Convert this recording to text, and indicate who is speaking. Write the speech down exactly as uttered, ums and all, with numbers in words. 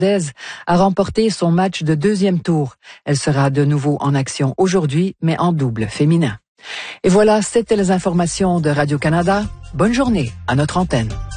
Speaker 1: a remporté son match de deuxième tour. Elle sera de nouveau en action aujourd'hui, mais en double féminin. Et voilà, c'était les informations de Radio-Canada. Bonne journée à notre antenne.